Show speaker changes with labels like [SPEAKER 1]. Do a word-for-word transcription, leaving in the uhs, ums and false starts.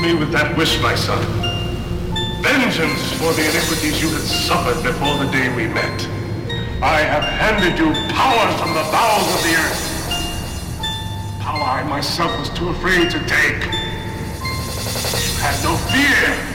[SPEAKER 1] me with that wish, my son. Vengeance for the iniquities you had suffered before the day we met. I have handed you power from the bowels of the earth. Power I myself was too afraid to take. You had no fear.